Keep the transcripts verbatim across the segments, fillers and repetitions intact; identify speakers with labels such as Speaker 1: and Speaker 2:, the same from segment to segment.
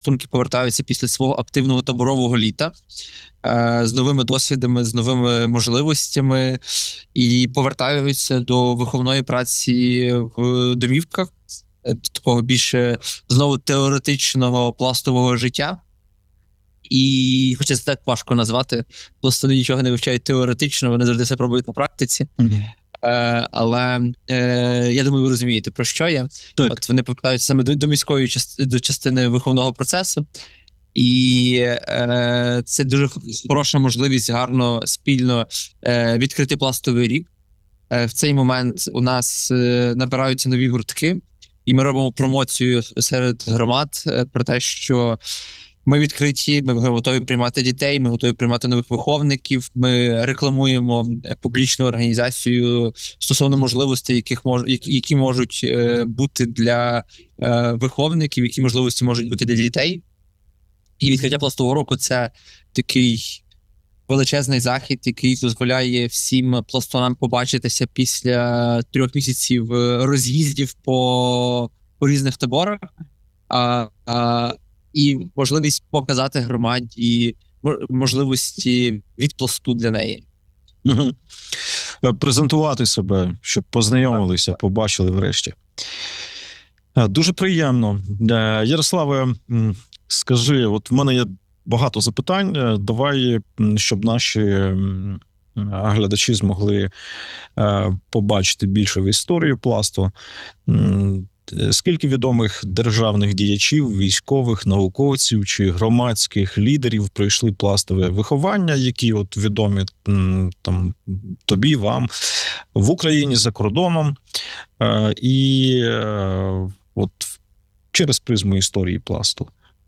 Speaker 1: пластунки повертаються після свого активного таборового літа е, з новими досвідами, з новими можливостями і повертаються до виховної праці в домівках, е, такого більше знову теоретичного пластового життя. І, хоча це так важко назвати, пластуни нічого не вивчають теоретично, вони завжди все пробують на практиці. Mm-hmm. Е, але е, я думаю, ви розумієте, про що я. Так. От вони повертаються саме до, до міської частини, до частини виховного процесу. І е, це дуже хороша можливість гарно, спільно е, відкрити пластовий рік. Е, в цей момент у нас е, набираються нові гуртки, і ми робимо промоцію серед громад е, про те, що ми відкриті, ми готові приймати дітей, ми готові приймати нових виховників, ми рекламуємо публічну організацію стосовно можливостей, яких мож, які можуть е, бути для е, виховників, які можливості можуть бути для дітей. І відкриття пластового року – це такий величезний захід, який дозволяє всім пластунам побачитися після трьох місяців роз'їздів по, по різних таборах. А, а, і можливість показати громаді можливості від пласту для неї.
Speaker 2: Угу. Презентувати себе, щоб познайомилися, побачили врешті. Дуже приємно. Ярославе, скажи, от в мене є багато запитань. Давай, щоб наші глядачі змогли побачити більше в історію пласту. Скільки відомих державних діячів, військових, науковців чи громадських лідерів пройшли пластове виховання, які от відомі там тобі, вам, в Україні, за кордоном, і от через призму історії пласту?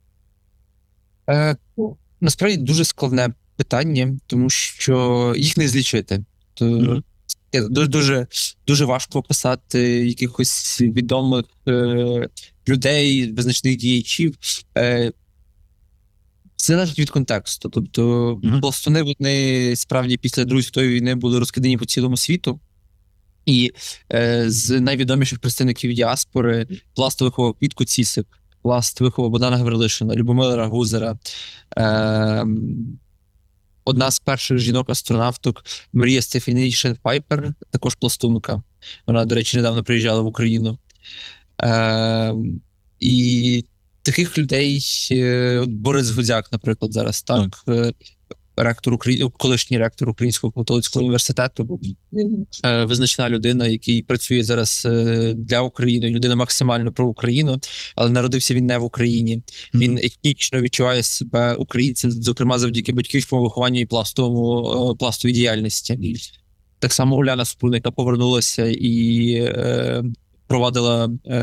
Speaker 1: Е, насправді дуже складне питання, тому що їх не злічити. То... Mm. Дуже, дуже, дуже важко описати якихось відомих е, людей, визначних діячів. Е, це залежить від контексту. Тобто mm-hmm. пластуни, вони справді після Другої світової війни були розкидані по цілому світу. І е, з найвідоміших представників діаспори Пласт виховав Квітку Цісик, Пласт виховав Богдана Гаврилишина, Любомира Рагузера, е, одна з перших жінок-астронавток Марія Стефанішин-Пайпер, також пластунка. Вона, до речі, недавно приїжджала в Україну. Е, і таких людей, е, Борис Гудзяк, наприклад, зараз, так, е, ректор України, колишній ректор Українського католицького університету, е, визначна людина, який працює зараз е, для України, людина максимально про Україну, але народився він не в Україні. Mm-hmm. Він етнічно відчуває себе українцем, зокрема завдяки батьківському вихованню і пластовому, е, пластовій діяльності. Так само Уляна Супрун, яка повернулася і е, провадила е,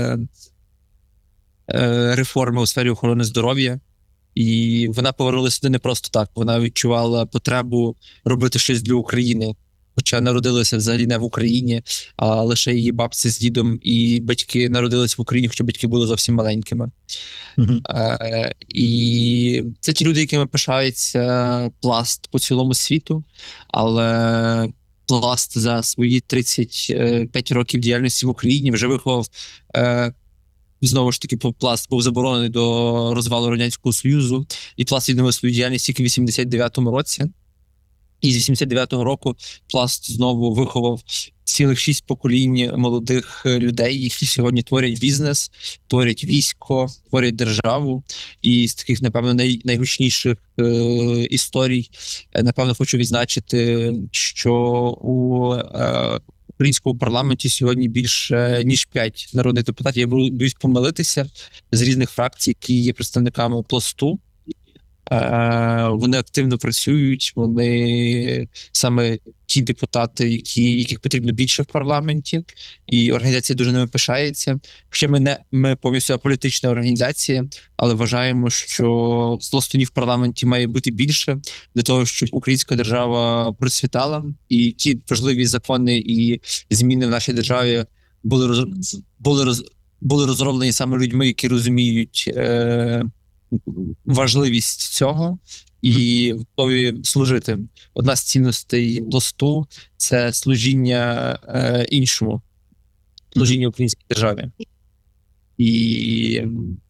Speaker 1: е, реформи у сфері охорони здоров'я. І вона повернулася сюди не просто так. Вона відчувала потребу робити щось для України. Хоча народилася взагалі не в Україні, а лише її бабці з дідом і батьки народилися в Україні, хоча батьки були зовсім маленькими. Mm-hmm. Е, і це ті люди, якими пишається Пласт по цілому світу. Але Пласт за свої тридцять п'ять років діяльності в Україні вже виховав... Е, Знову ж таки, Пласт був заборонений до розвалу Радянського Союзу, і Пласт відновив свою діяльність тільки в вісімдесят дев'ятому році. І з вісімдесят дев'ятого року Пласт знову виховав цілих шість поколінь молодих людей, які сьогодні творять бізнес, творять військо, творять державу. І з таких, напевно, най, найгучніших е, історій, напевно, хочу відзначити, що у е, українському парламенті сьогодні більше ніж п'ять народних депутатів. Я боюсь помилитися, з різних фракцій, які є представниками Пласту. Е, вони активно працюють, вони саме ті депутати, які, яких потрібно більше в парламенті, і організація дуже ними пишається. Хоча ми не ми повністю політична організація, але вважаємо, що пластунів в парламенті має бути більше для того, щоб українська держава процвітала, і ті важливі закони і зміни в нашій державі були роз, були роз, були розроблені саме людьми, які розуміють е, важливість цього і готові служити. Одна з цінностей Пласту – це служіння е, іншому, служіння українській державі. І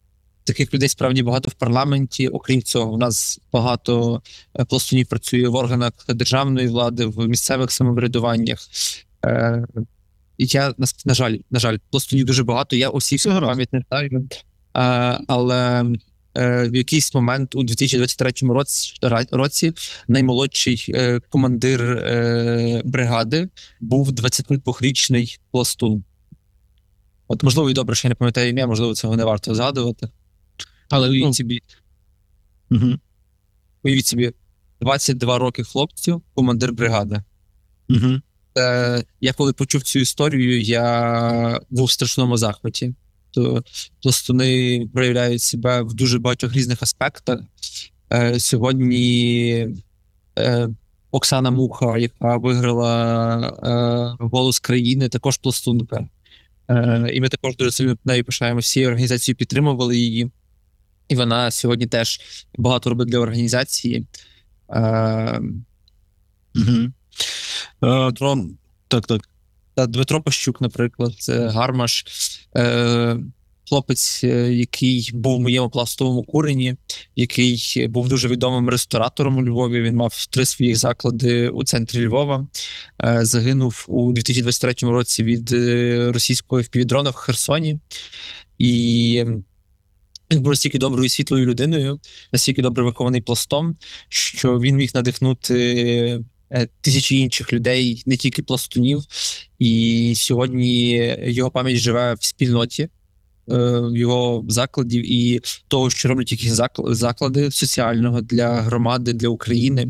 Speaker 1: Таких людей справді багато в парламенті. Окрім цього, у нас багато е, пластунів працює в органах державної влади, в місцевих самоврядуваннях. Е, і я, на, на жаль, на жаль, пластунів дуже багато, я усіх
Speaker 2: Це гаразд.
Speaker 1: пам'ять не знаю. Е, але е, в якийсь момент у дві тисячі двадцять третьому році, ра- році наймолодший е, командир е, бригади був двадцятидвохрічний пластун. От, можливо, і добре, що я не пам'ятаю ім'я, можливо, цього не варто згадувати. Але
Speaker 2: Ну.
Speaker 1: уявіть собі,
Speaker 2: Угу.
Speaker 1: уявіть собі, двадцять два роки хлопцю, командир бригади.
Speaker 2: Угу.
Speaker 1: Е, я коли почув цю історію, я був в страшному захваті. То пластуни проявляють себе в дуже багатьох різних аспектах. Е, сьогодні е, Оксана Муха, яка виграла е, «Голос країни», також пластунка. Е, і ми також дуже сильно нею пишаємо. Всі організації підтримували її. І вона сьогодні теж багато робить для організації. Е,
Speaker 2: Угу. Е,
Speaker 1: Дмитро,
Speaker 2: так, так.
Speaker 1: та Дмитро Пащук, наприклад, це Гармаш, е, хлопець, е, який був в моєму пластовому курені, який був дуже відомим ресторатором у Львові. Він мав три своїх заклади у центрі Львова. Е, загинув у дві тисячі двадцять третьому році від е, російського впівдрона в Херсоні. І він був настільки доброю і світлою людиною, настільки добре вихований пластом, що він міг надихнути е, тисячі інших людей, не тільки пластунів. І сьогодні його пам'ять живе в спільноті, е, в його закладів і того, що роблять якісь закл- заклади соціального для громади, для України.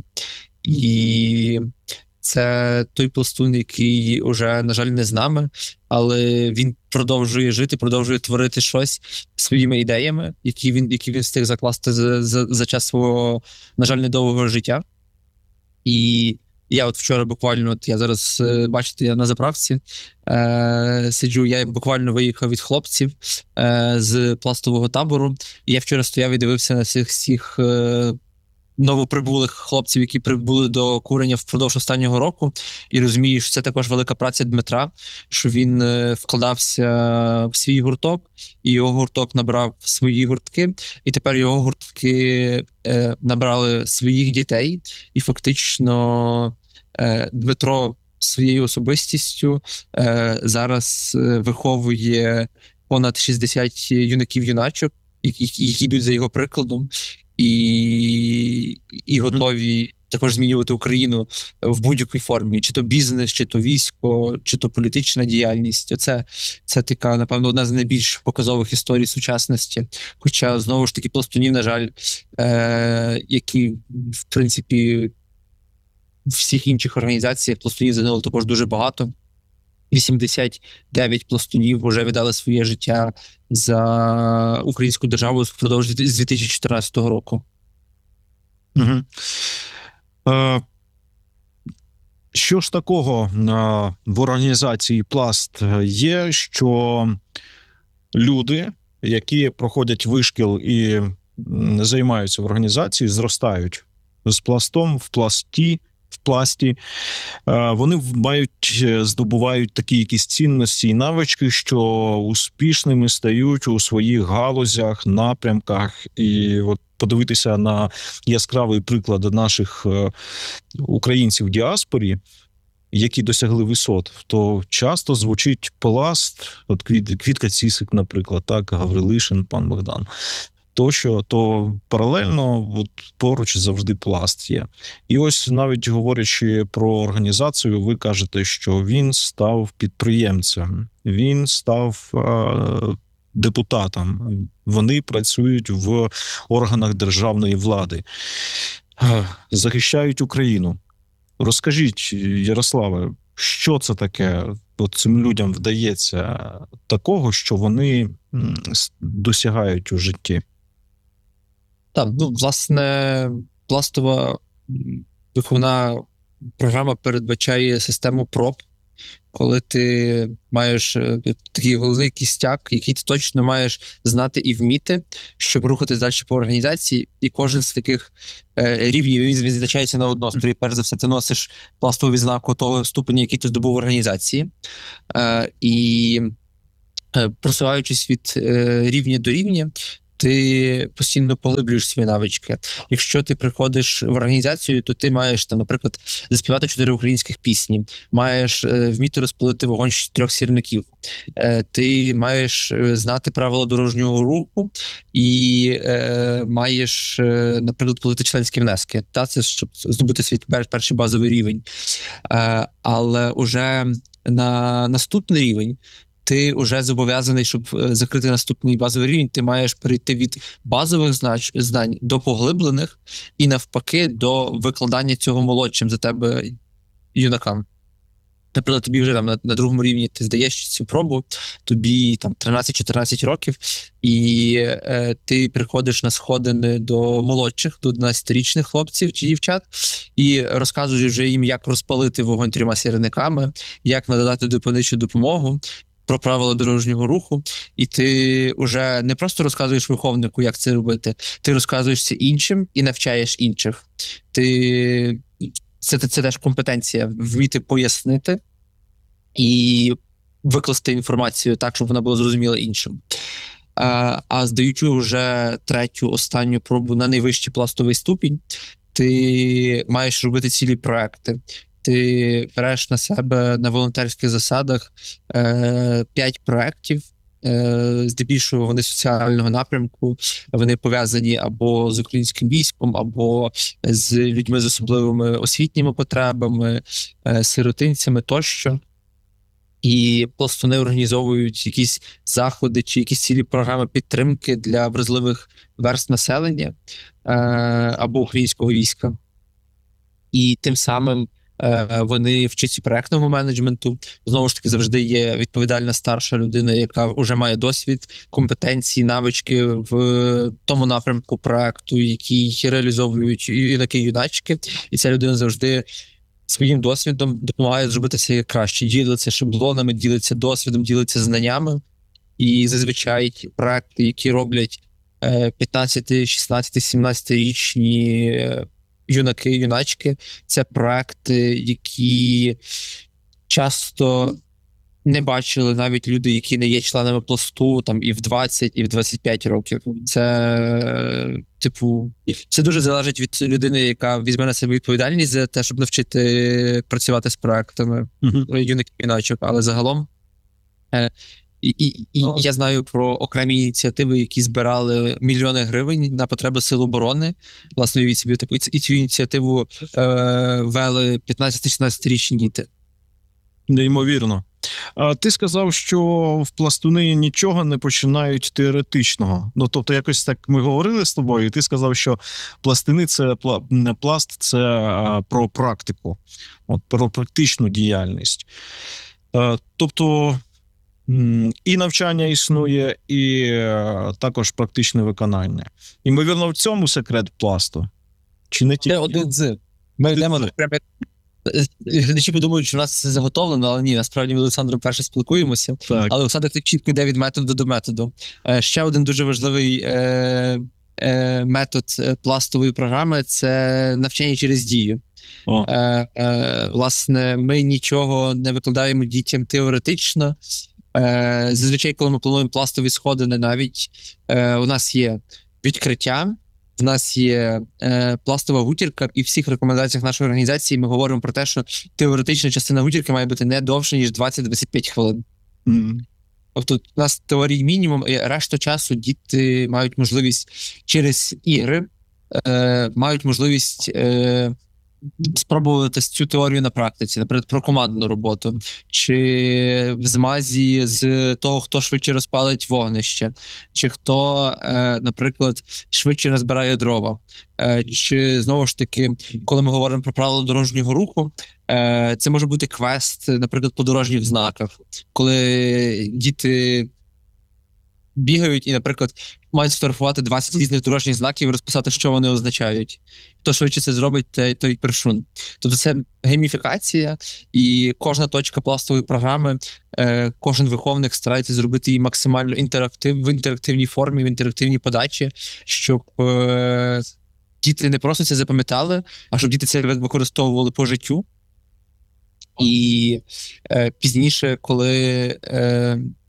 Speaker 1: І це той пластун, який уже, на жаль, не з нами, але він продовжує жити, продовжує творити щось своїми ідеями, які він, які він встиг закласти за, за, за час свого, на жаль, недовгого життя. І я от вчора буквально, от я зараз, е, бачите, я на заправці е, сиджу, я буквально виїхав від хлопців е, з пластового табору, і я вчора стояв і дивився на цих всіх е, новоприбулих хлопців, які прибули до курення впродовж останнього року, і розумію, що це також велика праця Дмитра, що він е, вкладався в свій гурток, і його гурток набрав свої гуртки, і тепер його гуртки е, набрали своїх дітей, і фактично е, Дмитро своєю особистістю е, зараз е, виховує понад шістдесят юнаків-юначок, які, які йдуть за його прикладом, і, і готові також змінювати Україну в будь-якій формі, чи то бізнес, чи то військо, чи то політична діяльність. Оце це така, напевно, одна з найбільш показових історій сучасності. Хоча, знову ж таки, пластунів, на жаль, е, які, в принципі, в всіх інших організаціях пластунів загинуло також дуже багато. вісімдесят дев'ять пластунів вже віддали своє життя за українську державу впродовж з дві тисячі чотирнадцятого року.
Speaker 2: Угу. Е, що ж такого е, в організації «Пласт» є, що люди, які проходять вишкіл і м, займаються в організації, зростають з пластом в пласті, в пласті, е, вони мають, здобувають такі якісь цінності і навички, що успішними стають у своїх галузях, напрямках. І от подивитися на яскравий приклад наших е, українців в діаспорі, які досягли висот, то часто звучить «Пласт», от Квіт, Квітка Цісик, наприклад, так, Гаврилишин, пан Богдан, тощо, то паралельно от, поруч завжди «Пласт» є. І ось навіть говорячи про організацію, ви кажете, що він став підприємцем, він став е, депутатом, вони працюють в органах державної влади, е, захищають Україну. Розкажіть, Ярославе, що це таке? От цим людям вдається такого, що вони досягають у житті?
Speaker 1: Так, ну, власне, пластова виховна програма передбачає систему проб, коли ти маєш такий головний кістяк, який ти точно маєш знати і вміти, щоб рухатись далі по організації. І кожен з таких е, рівнів він відзначається на однострої. Перш за все, ти носиш пластову відзнаку того ступеня, який ти здобув в організації. Е, і е, просуваючись від е, рівня до рівня, ти постійно поглиблюєш свої навички. Якщо ти приходиш в організацію, то ти маєш там, наприклад, заспівати чотири українських пісні, маєш е, вміти розпалити вогонь з трьох сірників, е, ти маєш е, знати правила дорожнього руху і е, маєш, е, наприклад, платити членські внески. Та це щоб здобути свій пер- перший базовий рівень. Е, але уже на наступний рівень ти вже зобов'язаний, щоб е, закрити наступний базовий рівень, ти маєш перейти від базових знач, знань до поглиблених і навпаки до викладання цього молодшим за тебе юнакам. Наприклад, тобі вже там на, на другому рівні ти здаєш цю пробу, тобі там тринадцять-чотирнадцять років, і е, ти приходиш на сходини до молодших, до одинадцятирічних хлопців чи дівчат, і розказуєш вже їм, як розпалити вогонь трьома сірниками, як надати допомічну допомогу, про правила дорожнього руху, і ти вже не просто розказуєш виховнику, як це робити, ти розказуєш це іншим і навчаєш інших. Ти... Це, це, це теж компетенція, вміти пояснити і викласти інформацію так, щоб вона була зрозуміла іншим. А, а здаючи вже третю, останню пробу на найвищий пластовий ступінь, ти маєш робити цілі проекти. Ти береш на себе на волонтерських засадах е, п'ять проєктів, е, здебільшого вони соціального напрямку, вони пов'язані або з українським військом, або з людьми з особливими освітніми потребами, е, сиротинцями тощо. І просто не організовують якісь заходи чи якісь цілі програми підтримки для вразливих верств населення е, або українського війська. І тим самим е, вони вчаться проектному менеджменту. Знову ж таки, завжди є відповідальна старша людина, яка вже має досвід, компетенції, навички в тому напрямку проекту, який реалізовують юнаки і юначки. І ця людина завжди своїм досвідом допомагає зробити все краще. Ділиться шаблонами, ділиться досвідом, ділиться знаннями. І зазвичай проекти, які роблять п'ятнадцяти, шістнадцяти, сімнадцятирічні юнаки, юначки, це проекти, які часто не бачили навіть люди, які не є членами пласту, там і в двадцять, і в двадцять п'ять років. Це, типу, це дуже залежить від людини, яка візьме на себе відповідальність за те, щоб навчити працювати з проектами uh-huh. юнаків і юначок, але загалом е, і, і, і я знаю про окремі ініціативи, які збирали мільйони гривень на потреби Сил оборони. Власне, від собі, типу, і цю ініціативу е, вели п'ятнадцяти-шістнадцятирічні діти.
Speaker 2: Неймовірно. А ти сказав, що в пластуни нічого не починають теоретичного. Ну, тобто, якось так ми говорили з тобою, і ти сказав, що пластини – це не пласт, це а, про практику, от, про практичну діяльність. А, тобто, і навчання існує, і а, також практичне виконання. Ймовірно, в цьому секрет пласту? Чи не тільки?
Speaker 1: Це один з. Ми йдемо прямо. Глядачі подумають, що у нас це заготовлено, але ні, насправді ми з Олександром перше спілкуємося. Так. Але Олександр так чітко йде від методу до методу. Е, ще один дуже важливий е, е, метод пластової програми – це навчання через дію. Е, е, власне, ми нічого не викладаємо дітям теоретично. Е, зазвичай, коли ми плануємо пластові сходини, навіть е, у нас є відкриття, в нас є е, пластова гутірка, і в всіх рекомендаціях нашої організації ми говоримо про те, що теоретична частина гутірки має бути не довше, ніж двадцять-двадцять п'ять хвилин. Mm. Тобто у нас теорії мінімум, і решту часу діти мають можливість через ігри, е, мають можливість е, спробувати цю теорію на практиці, наприклад, про командну роботу, чи в змазі з того, хто швидше розпалить вогнище, чи хто, е, наприклад, швидше розбирає дрова, е, чи, знову ж таки, коли ми говоримо про правила дорожнього руху, е, це може бути квест, наприклад, по дорожніх знаках, коли діти бігають і, наприклад, мають сфотографувати двадцять різних дорожніх знаків і розписати, що вони означають. Хто швидше це зробить, той, той першун. Тобто це гейміфікація, і кожна точка пластової програми, е, кожен виховник старається зробити її максимально інтерактив, в інтерактивній формі, в інтерактивній подачі, щоб е, діти не просто це запам'ятали, а щоб діти це використовували по життю. І е, пізніше, коли... Е,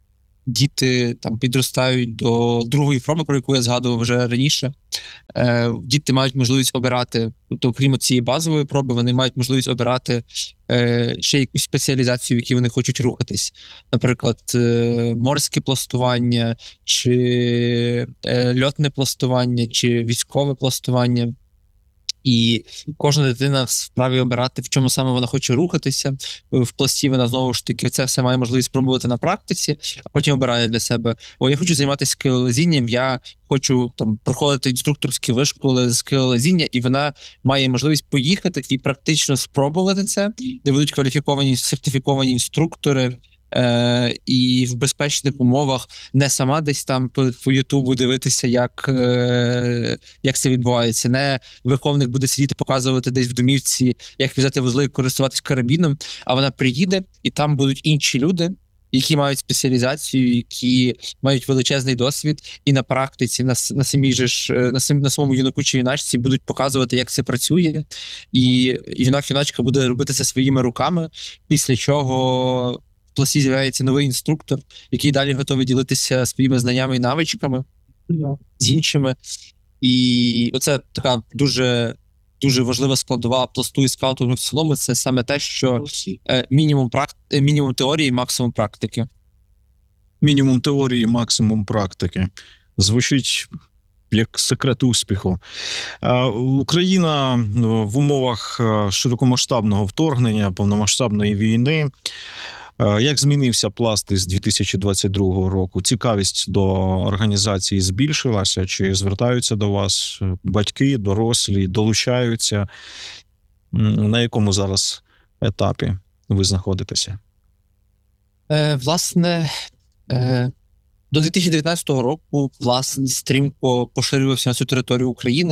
Speaker 1: діти там підростають до другої форми, про яку я згадував вже раніше. Е, діти мають можливість обирати, тобто, окрім цієї базової проби, вони мають можливість обирати е, ще якусь спеціалізацію, в якій вони хочуть рухатись. Наприклад, е, морське пластування, чи е, льотне пластування, чи військове пластування. І кожна дитина вправі обирати, в чому саме вона хоче рухатися. В пласті вона знову ж таки це все має можливість спробувати на практиці, а потім обирає для себе: о, я хочу займатися скелелазінням, я хочу там проходити інструкторські вишколи з скелелазіння, і вона має можливість поїхати і практично спробувати це, де будуть кваліфіковані сертифіковані інструктори. Е, і в безпечних умовах не сама десь там по, по Ютубу дивитися, як, е, як це відбувається. Не виховник буде сидіти, показувати десь в домівці, як в'язати вузли, користуватись карабіном, а вона приїде, і там будуть інші люди, які мають спеціалізацію, які мають величезний досвід, і на практиці, на, на самій же ж, на, сам, на самому юнаку чи юначці будуть показувати, як це працює, і юнак-юначка буде робити це своїми руками, після чого в пласті з'являється новий інструктор, який далі готовий ділитися своїми знаннями і навичками з іншими. І оце така дуже, дуже важлива складова пласту і скаутингу в цілому. Це саме те, що е, мінімум, практи... мінімум теорії, максимум практики.
Speaker 2: Мінімум теорії, максимум практики. Звучить як секрет успіху. Е, Україна в умовах широкомасштабного вторгнення, повномасштабної війни. Як змінився пласт із дві тисячі двадцять другого року? Цікавість до організації збільшилася? Чи звертаються до вас батьки, дорослі, долучаються? На якому зараз етапі ви знаходитеся?
Speaker 1: Е, власне, е, до дві тисячі дев'ятнадцятого року пласт стрімко поширювався на всю територію України.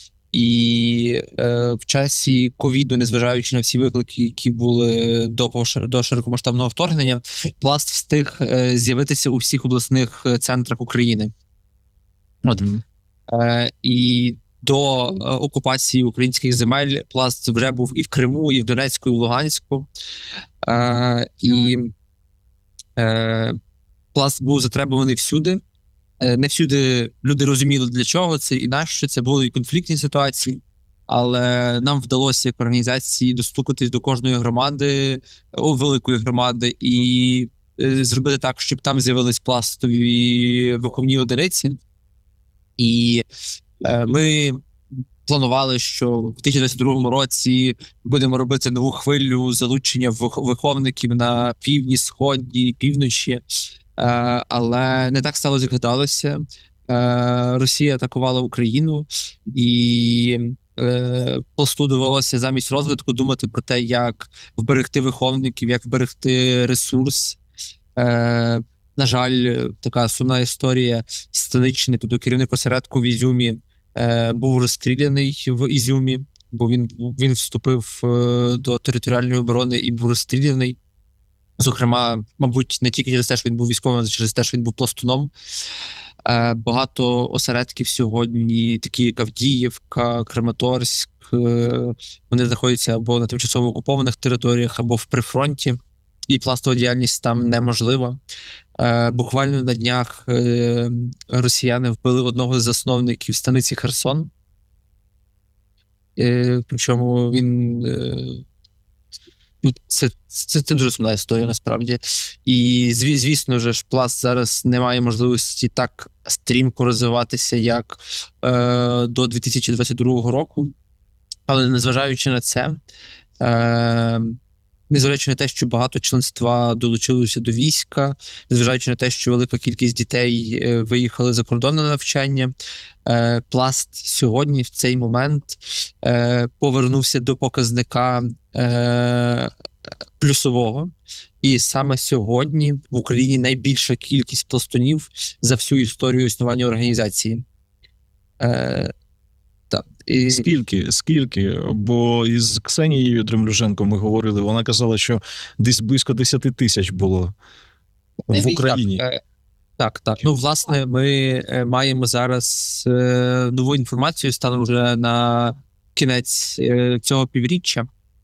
Speaker 1: І е, в часі ковіду, незважаючи на всі виклики, які були до, до широкомасштабного вторгнення, пласт встиг е, з'явитися у всіх обласних центрах України. От. Е, і до е, окупації українських земель пласт вже був і в Криму, і в Донецьку, і в Луганську. Е, і е, пласт був затребуваний всюди. Не всюди люди розуміли, для чого це і нащо це, були і конфліктні ситуації, але нам вдалося як організації достукатись до кожної громади, о, великої громади, і е, зробити так, щоб там з'явились пластові виховні одиниці. І е, ми планували, що в дві тисячі двадцять другому році будемо робити нову хвилю залучення виховників на півдні, сході, півночі. Uh, але не так сталося, як гадалося. Uh, Росія атакувала Україну, і uh, пласту довелося замість розвитку думати про те, як вберегти виховників, як вберегти ресурс. Uh, на жаль, така сумна історія Станичний, тобто керівник осередку в Ізюмі, uh, був розстріляний в Ізюмі, бо він, він вступив uh, до територіальної оборони і був розстріляний. Зокрема, мабуть, не тільки через те, що він був військовим, а через те, що він був пластуном. Е, багато осередків сьогодні, такі як Авдіївка, Краматорськ, е, вони знаходяться або на тимчасово окупованих територіях, або в прифронті, і пластова діяльність там неможлива. Е, буквально на днях е, росіяни вбили одного з засновників станиці Херсон. Е, причому він... Е, Це, це, це дуже сумна історія, насправді. І, звісно ж, пласт зараз не має можливості так стрімко розвиватися, як е, до дві тисячі двадцять другого року. Але незважаючи на це, е, незважаючи на те, що багато членства долучилося до війська, незважаючи на те, що велика кількість дітей е, виїхали за кордон на навчання, е, пласт сьогодні, в цей момент, е, повернувся до показника е, плюсового. І саме сьогодні в Україні найбільша кількість пластунів за всю історію існування організації. Е, так. І...
Speaker 2: Скільки? Скільки? Бо із Ксенією Дремлюженко ми говорили, вона казала, що десь близько десять тисяч було в Україні.
Speaker 1: Так, так, так. Ну, власне, ми маємо зараз е, нову інформацію, станом вже на кінець е, цього півріччя.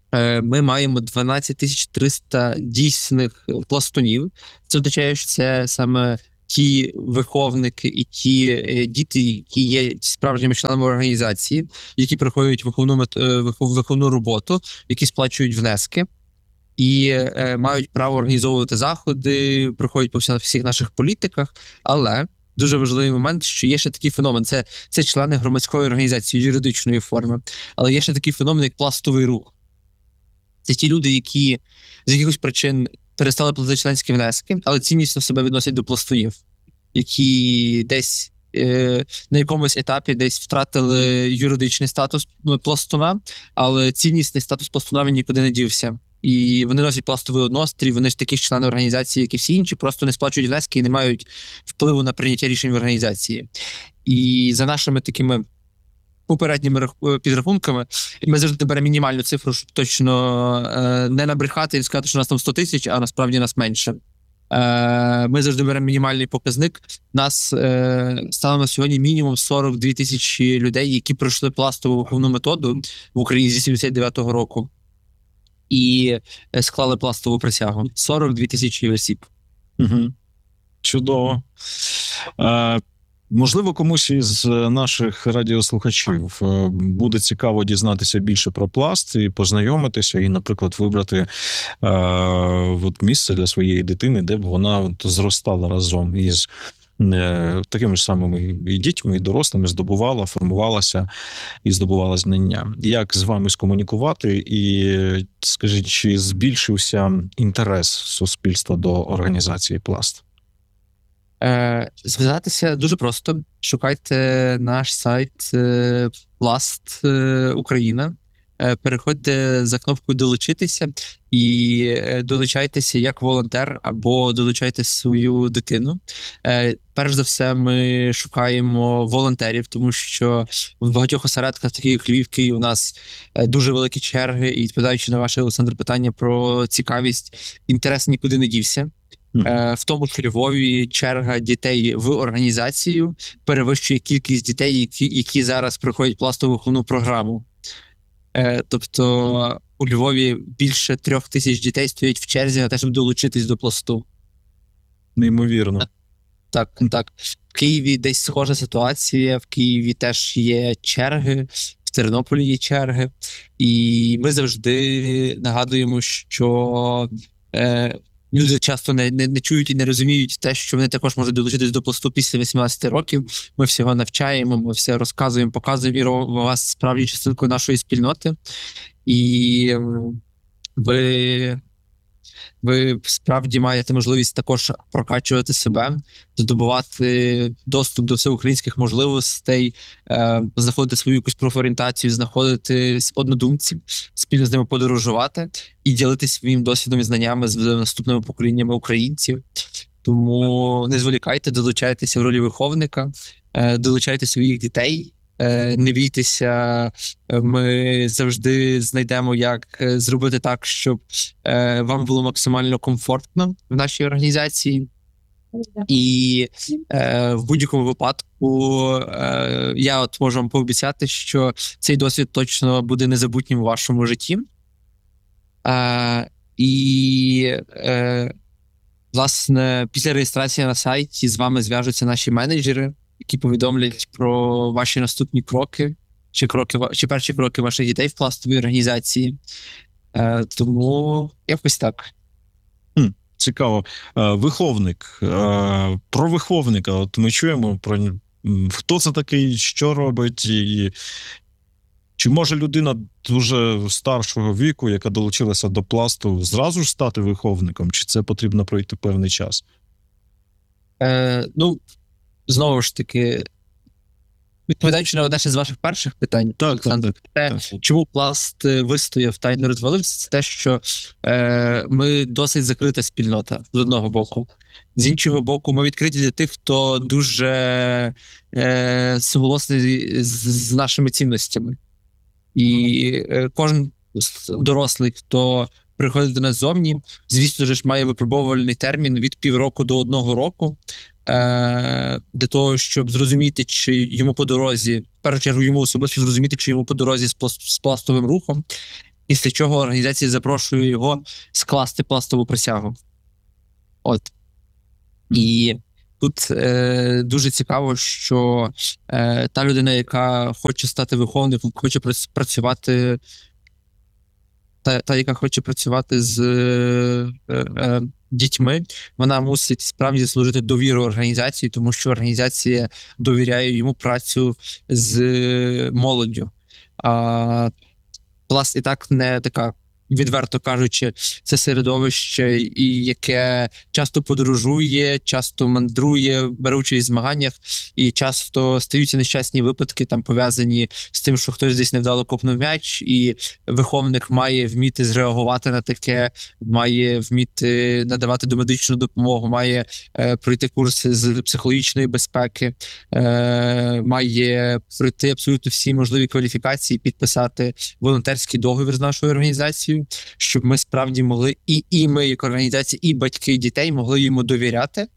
Speaker 1: Е, Ми маємо дванадцять тисяч триста дійсних пластунів. Це означає, що це саме ті виховники і ті е, діти, які є справжніми членами організації, які приходять в виховну, мет- е, вихов- виховну роботу, які сплачують внески і е, мають право організовувати заходи, приходять по всіх, всіх наших політиках. Але дуже важливий момент, що є ще такий феномен. Це, це члени громадської організації юридичної форми, але є ще такий феномен, як пластовий рух. Це ті люди, які з якихось причин перестали платити членські внески, але ціннісно себе відносять до пластунів, які десь е, на якомусь етапі десь втратили юридичний статус ну, пластуна, але ціннісний статус пластуна він нікуди не дівся. І вони носять пластовий однострій, вони ж такі ж члени організації, як і всі інші, просто не сплачують внески і не мають впливу на прийняття рішень в організації. І за нашими такими попередніми рах- підрахунками, ми завжди беремо мінімальну цифру, щоб точно е, не набрехати і сказати, що у нас там сто тисяч, а насправді нас менше. Е, ми завжди беремо мінімальний показник. Нас е, стало на сьогодні мінімум сорок дві тисячі людей, які пройшли пластову виховну методу в Україні зі сімдесят дев'ятого року і е, склали пластову присягу. сорок дві тисячі осіб.
Speaker 2: Угу. Чудово. Е, можливо, комусь із наших радіослухачів е, буде цікаво дізнатися більше про пласт і познайомитися, і, наприклад, вибрати е, от місце для своєї дитини, де б вона от зростала разом із е, такими ж самими і дітьми, і дорослими, здобувала, формувалася і здобувала знання. Як з вами скомунікувати? І скажіть, чи збільшився інтерес суспільства до організації пласт?
Speaker 1: Е, зв'язатися дуже просто. Шукайте наш сайт е, Пласт е, Україна. Е, переходьте за кнопкою долучитися і е, долучайтеся як волонтер або долучайте свою дитину. Е, перш за все, ми шукаємо волонтерів, тому що в багатьох осередках, таких як Львів, Київ, у нас е, дуже великі черги. І відповідаючи на ваше, Олександр, питання про цікавість, інтерес нікуди не дівся. Е, В тому ж Львові черга дітей в організацію перевищує кількість дітей, які, які зараз проходять пластову виховну програму. Е, Тобто у Львові більше трьох тисяч дітей стоять в черзі на те, щоб долучитись до пласту.
Speaker 2: Неймовірно.
Speaker 1: Так, так. В Києві десь схожа ситуація, в Києві теж є черги, в Тернополі є черги. І ми завжди нагадуємо, що е, люди часто не, не, не чують і не розуміють те, що вони також можуть долучитись до пласту після вісімнадцяти років. Ми всього навчаємо, ми все розказуємо, показуємо і робимо вас справді частинкою нашої спільноти. І м, ви, ви справді маєте можливість також прокачувати себе, здобувати доступ до всеукраїнських можливостей, е, знаходити свою якусь профорієнтацію, знаходити однодумців, спільно з ними подорожувати і ділитися своїм досвідом і знаннями з наступними поколіннями українців. Тому не зволікайте, долучайтеся в ролі виховника, е, долучайте своїх дітей. Е, Не бійтеся, е, ми завжди знайдемо, як е, зробити так, щоб е, вам було максимально комфортно в нашій організації. І е, в будь-якому випадку е, я от можу вам пообіцяти, що цей досвід точно буде незабутнім у вашому житті. Е, і, е, власне, після реєстрації на сайті з вами зв'яжуться наші менеджери, які повідомлять про ваші наступні кроки, чи кроки, чи перші кроки ваших дітей в пластовій організації. Е, тому якось так.
Speaker 2: Цікаво. Е, Виховник. Е, Про виховника. От ми чуємо про м, хто це такий, що робить, і чи може людина дуже старшого віку, яка долучилася до пласту, зразу ж стати виховником, чи це потрібно пройти певний час?
Speaker 1: Е, ну, знову ж таки, відповідаючи на одне з ваших перших питань,
Speaker 2: Так,
Speaker 1: Олександр,
Speaker 2: так,
Speaker 1: те,
Speaker 2: так.
Speaker 1: чому пласт е, вистояв та й не розвалився, це те, що е, ми досить закрита спільнота з одного боку. З іншого боку, ми відкриті для тих, хто дуже е, суголосний з, з нашими цінностями. І е, кожен дорослий, хто приходить до нас зовні, звісно ж, має випробовувальний термін від півроку до одного року, е, для того, щоб зрозуміти, чи йому по дорозі, в першу чергу йому особисто зрозуміти, чи йому по дорозі з, пласт, з пластовим рухом, Після чого організація запрошує його скласти пластову присягу. От. І тут е, дуже цікаво, що е, та людина, яка хоче стати виховником, хоче працювати, та, та яка хоче працювати з е, е, дітьми, вона мусить справді служити довіру організації, тому що організація довіряє йому працю з молоддю. А Пласт і так не така, відверто кажучи, це середовище, і яке часто подорожує, часто мандрує, бере участь в змаганнях, і часто стаються нещасні випадки, там пов'язані з тим, що хтось десь невдало копнув м'яч, і виховник має вміти зреагувати на таке, має вміти надавати домедичну допомогу, має е, пройти курси з психологічної безпеки, е, має пройти абсолютно всі можливі кваліфікації, підписати волонтерський договір з нашою організацією, щоб ми справді могли, і, і ми, як організація, і батьки дітей могли йому довіряти.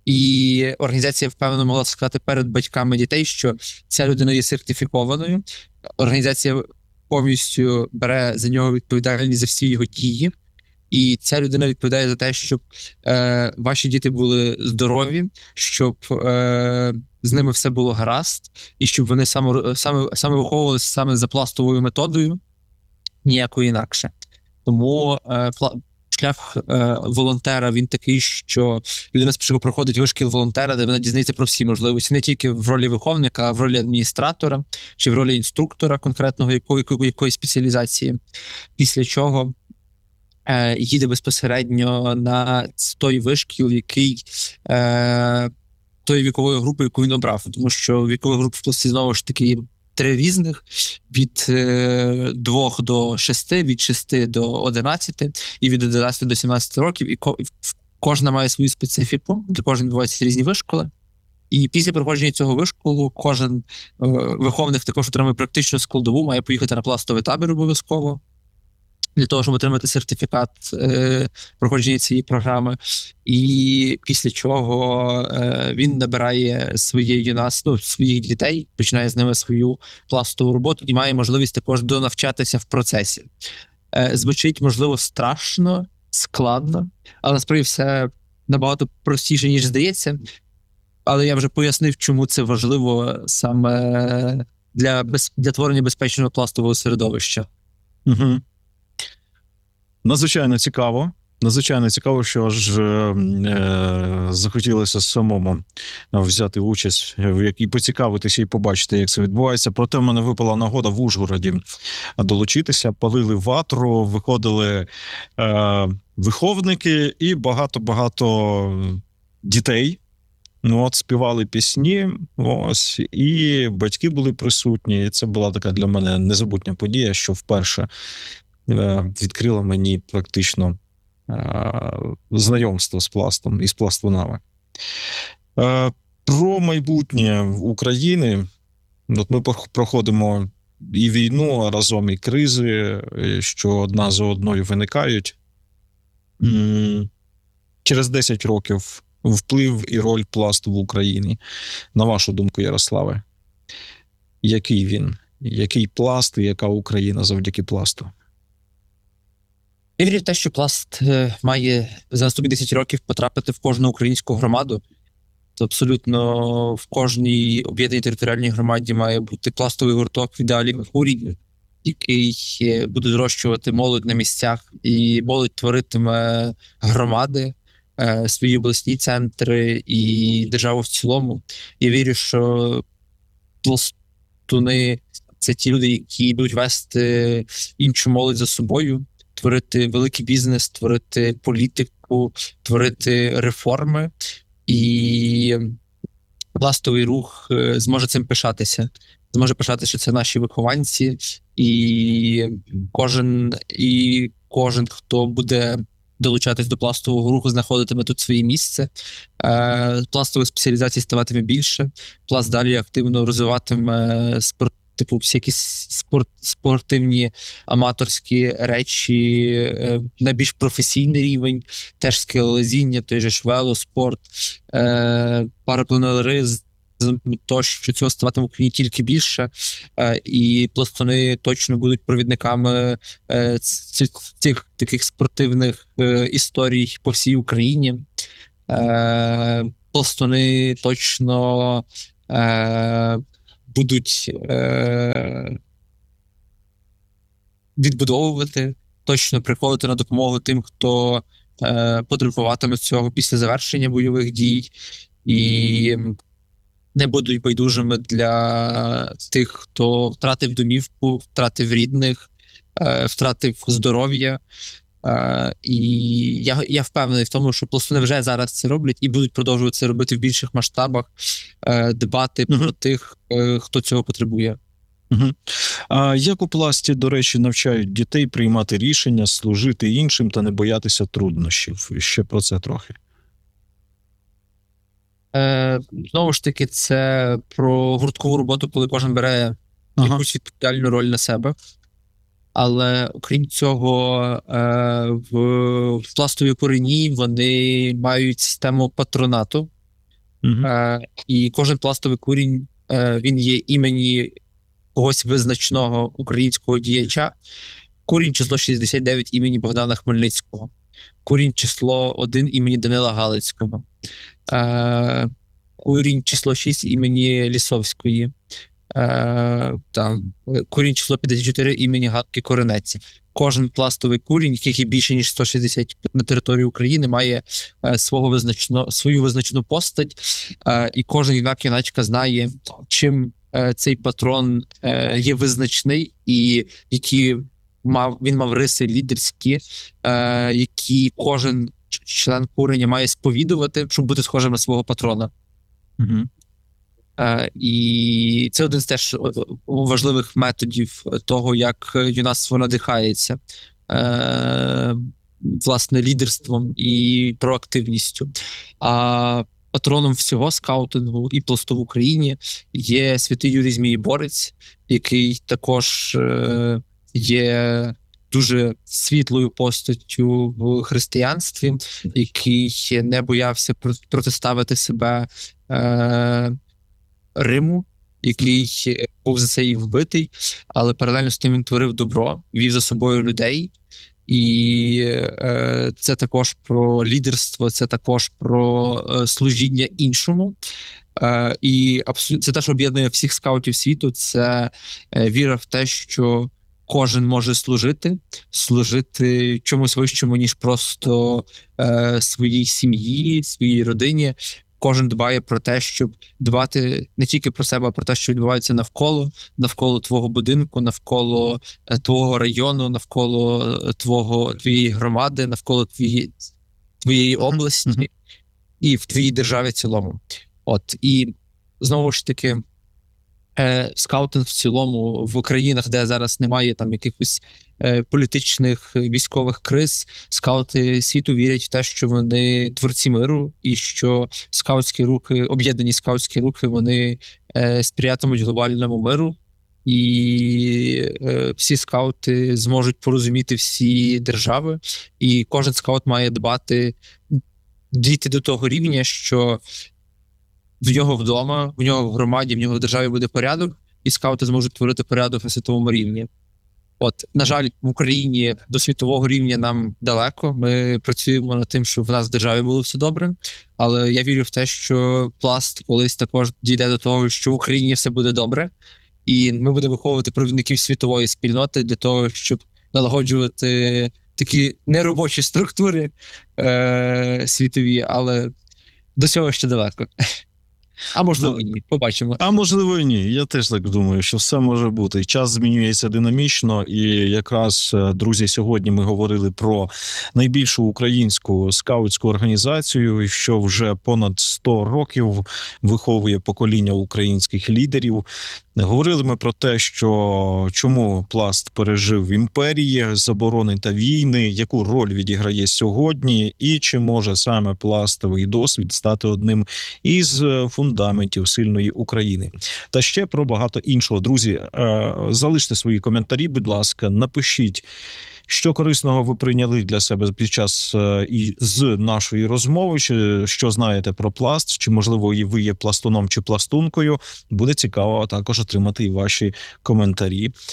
Speaker 1: І організація, впевнено, могла сказати перед батьками дітей, що ця людина є сертифікованою. Організація повністю бере за нього відповідальність за всі його дії. І ця людина відповідає за те, щоб е, ваші діти були здорові, щоб е, з ними все було гаразд, і щоб вони саме, саме, саме виховувалися саме за пластовою методою, ніякої інакше. Тому е, шлях е, волонтера, він такий, що людина спочатку проходить вишкіл волонтера, де вона дізнається про всі можливості, не тільки в ролі виховника, а в ролі адміністратора чи в ролі інструктора конкретного якої, якої спеціалізації. Після чого е, їде безпосередньо на той вишкіл, який е, тої вікової групи, яку він обрав. Тому що вікова група в пласті знову ж таки три різних, від е, двох до шести, від шести до одинадцяти і від одинадцяти до сімнадцяти років. І ко, кожна має свою специфіку, де кожен відбуваються різні вишколи. І після проходження цього вишколу кожен е, виховник також отримує практичну складову, має поїхати на пластовий табір обов'язково, для того, щоб отримати сертифікат е, проходження цієї програми. І після чого е, він набирає своє юнацтво, своїх дітей, починає з ними свою пластову роботу і має можливість також донавчатися в процесі. Е, звучить, можливо, страшно, складно, але насправді все набагато простіше, ніж здається. Але я вже пояснив, чому це важливо саме для, без, для творення безпечного пластового середовища.
Speaker 2: Угу. Надзвичайно цікаво. Надзвичайно цікаво, що ж е, захотілося самому взяти участь, в якій поцікавитися і побачити, як це відбувається. Проте в мене випала нагода в Ужгороді долучитися, палили ватру, виходили е, виховники і багато-багато дітей. Ну, от, співали пісні, ось, і батьки були присутні. І це була така для мене незабутня подія, що вперше відкрила мені практично е, знайомство з пластом і з пластунами. Е, про майбутнє України. От ми проходимо і війну, а разом і кризи, що одна за одною виникають. М-м, через десять років вплив і роль пласту в Україні. На вашу думку, Ярославе, який він? Який пласт і яка Україна завдяки пласту?
Speaker 1: Я вірю в те, що пласт має за наступні десять років потрапити в кожну українську громаду. То абсолютно в кожній об'єднаній територіальній громаді має бути пластовий гурток, в ідеалі Меркурій, який буде зрощувати молодь на місцях, і молодь творитиме громади, свої обласні центри і державу в цілому. Я вірю, що пластуни – це ті люди, які будуть вести іншу молодь за собою, творити великий бізнес, творити політику, творити реформи. І пластовий рух зможе цим пишатися. Зможе пишатися, що це наші вихованці, і кожен, і кожен, хто буде долучатись до пластового руху, знаходитиме тут своє місце. Пластових спеціалізацій ставатиме більше. Пласт далі активно розвиватиме спорт, типу всякі спорт, спортивні аматорські речі на більш професійний рівень, теж скелелезіння, той же ж велоспорт, парапланеризм, то, що цього ставатиме в Україні тільки більше, е, і пластуни точно будуть провідниками е, ці- цих таких спортивних е, історій по всій Україні. Е, пластуни точно е, будуть е, відбудовувати, точно приходити на допомогу тим, хто е, потребуватиме цього після завершення бойових дій, і не будуть байдужими для тих, хто втратив домівку, втратив рідних, е, втратив здоров'я. Е, і я, я впевнений в тому, що пластуни вже зараз це роблять і будуть продовжувати це робити в більших масштабах, е, дбати
Speaker 2: Мгм.
Speaker 1: про тих, е, хто цього потребує.
Speaker 2: Угу. А як у пласті, до речі, навчають дітей приймати рішення, служити іншим та не боятися труднощів? Ще про це трохи.
Speaker 1: Е, знову ж таки, це про гурткову роботу, коли кожен бере
Speaker 2: Ага.
Speaker 1: якусь відповідальну роль на себе. Але окрім цього, е, в, в пластовій курені вони мають систему патронату.
Speaker 2: Угу.
Speaker 1: Е, і кожен пластовий курінь, е, він є імені когось визначного українського діяча. Курінь число шістдесят дев'ять імені Богдана Хмельницького. Курінь число один імені Данила Галицького. Е, курінь число шість імені Лісовської. Е, там, курінь число п'ятдесят чотири імені Галки Коренеці. Кожен пластовий курінь, яких є більше ніж сто шістдесят на території України, має е, свого визначно, свою визначену постать, е, і кожен юнак юначка знає, чим е, цей патрон е, є визначний, і які мав він мав риси лідерські, е, які кожен член куреня має сповідувати, щоб бути схожим на свого патрона.
Speaker 2: Угу.
Speaker 1: Е, і це один з теж важливих методів того, як юнацтво надихається е, власне лідерством і проактивністю. А патроном всього скаутингу і пласту в Україні є святий Юрій Змієборець, який також е, є дуже світлою постаттю в християнстві, який не боявся протиставити себе е, Риму, який був за це і вбитий, але паралельно з тим він творив добро, вів за собою людей. І е, це також про лідерство, це також про е, служіння іншому. Е, і абсолютно це те, що об'єднує всіх скаутів світу, це е, віра в те, що кожен може служити, служити чомусь вищому, ніж просто е, своїй сім'ї, своїй родині. Кожен дбає про те, щоб дбати не тільки про себе, а про те, що відбувається навколо, навколо твого будинку, навколо е, твого району, навколо е, твого твоєї громади, навколо твоєї, твоєї області
Speaker 2: Мгм.
Speaker 1: і в твоїй державі в цілому. От і знову ж таки, е, скаутинг в цілому в країнах, де зараз немає там якихось е, політичних е, військових криз, скаути світу вірять в те, що вони творці миру, і що скаутські рухи, об'єднані скаутські рухи, вони е, сприятимуть глобальному миру, і е, всі скаути зможуть порозуміти всі держави, і кожен скаут має дбати, дійти до того рівня, що в нього вдома, в нього в громаді, в нього в державі буде порядок, і скаути зможуть творити порядок на світовому рівні. От, на жаль, в Україні до світового рівня нам далеко. Ми працюємо над тим, щоб в нас в державі було все добре. Але я вірю в те, що пласт колись також дійде до того, що в Україні все буде добре, і ми будемо виховувати провідників світової спільноти для того, щоб налагоджувати такі неробочі структури е- світові, але до цього ще далеко. А можливо, і ні. Побачимо.
Speaker 2: А можливо, і ні. Я теж так думаю, що все може бути. Час змінюється динамічно, і якраз, е, друзі, сьогодні ми говорили про найбільшу українську скаутську організацію, що вже понад сто років виховує покоління українських лідерів. Говорили ми про те, що чому пласт пережив імперії, заборони та війни, яку роль відіграє сьогодні, і чи може саме пластовий досвід стати одним із фундаментів фундаментів сильної України. Та ще про багато іншого. Друзі, е, залиште свої коментарі, будь ласка, напишіть, що корисного ви прийняли для себе під час е, і з нашої розмови, чи що знаєте про пласт, чи, можливо, і ви є пластуном чи пластункою. Буде цікаво також отримати і ваші коментарі е,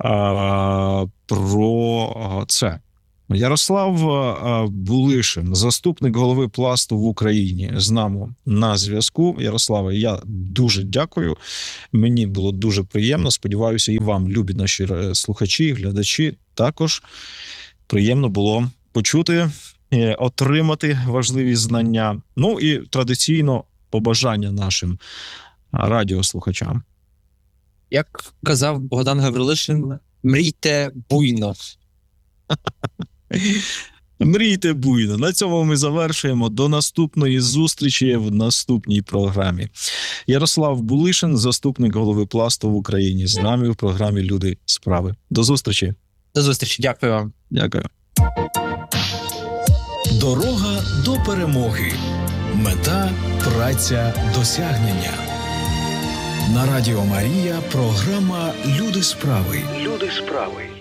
Speaker 2: про це. Ярослав е, Булишин, заступник голови пласту в Україні, з нами на зв'язку. Ярославе, я дуже дякую. Мені було дуже приємно. Сподіваюся, і вам, любі наші е, слухачі, глядачі, також приємно було почути, е, отримати важливі знання. Ну і традиційно побажання нашим радіослухачам.
Speaker 1: Як казав Богдан Гаврилишин, мрійте буйно.
Speaker 2: Мрійте буйно. На цьому ми завершуємо. До наступної зустрічі в наступній програмі. Ярослав Булишин, заступник голови пласту в Україні, з нами в програмі «Люди справи». До зустрічі.
Speaker 1: До зустрічі. Дякую вам.
Speaker 2: Дякую.
Speaker 3: Дорога до перемоги. Мета – праця, досягнення. На Радіо Марія програма «Люди справи». Люди справи.